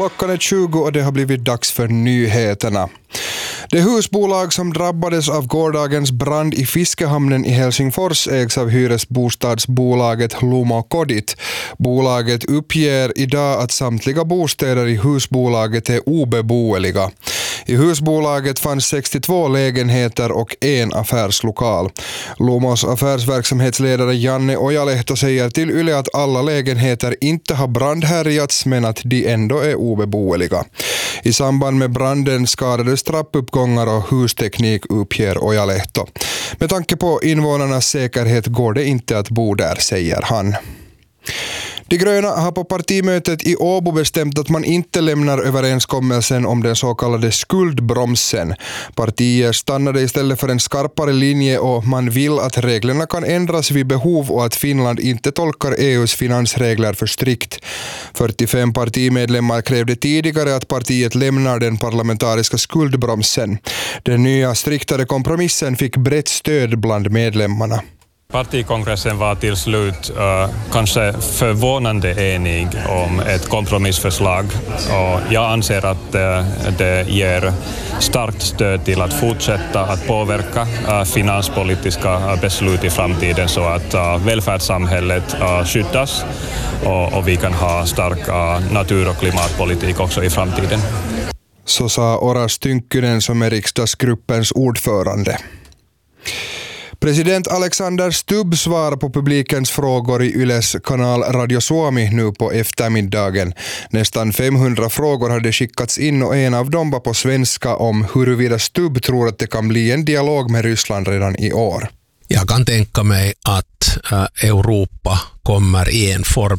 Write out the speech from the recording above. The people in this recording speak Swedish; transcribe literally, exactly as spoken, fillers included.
Klockan är tjugo och det har blivit dags för nyheterna. Det husbolag som drabbades av gårdagens brand i Fiskehamnen i Helsingfors ägs av hyresbostadsbolaget Lumo Kodit. Bolaget uppger idag att samtliga bostäder i husbolaget är obeboeliga. I husbolaget fanns sextiotvå lägenheter och en affärslokal. Lumos affärsverksamhetsledare Janne Ojalehto säger till Yle att alla lägenheter inte har brandhärjats men att de ändå är obeboeliga. I samband med branden skadades trappuppgångar och husteknik, uppger Ojalehto. Med tanke på invånarnas säkerhet går det inte att bo där, säger han. De gröna har på partimötet i Åbo bestämt att man inte lämnar överenskommelsen om den så kallade skuldbromsen. Partiet stannade istället för en skarpare linje och man vill att reglerna kan ändras vid behov och att Finland inte tolkar E U:s finansregler för strikt. fyrtiofem partimedlemmar krävde tidigare att partiet lämnar den parlamentariska skuldbromsen. Den nya striktare kompromissen fick brett stöd bland medlemmarna. Partikongressen var till slut uh, kanske förvånande enig om ett kompromissförslag och jag anser att uh, det ger starkt stöd till att fortsätta att påverka uh, finanspolitiska beslut i framtiden så att uh, välfärdssamhället uh, skyddas och, och vi kan ha stark uh, natur- och klimatpolitik också i framtiden. Så sa Oras Tynkkynen som är riksdagsgruppens ordförande. President Alexander Stubb svarar på publikens frågor i Yles kanal Radio Suomi nu på eftermiddagen. Nästan femhundra frågor hade skickats in och en av dem var på svenska om huruvida Stubb tror att det kan bli en dialog med Ryssland redan i år. Jag kan tänka mig att Europa kommer i en form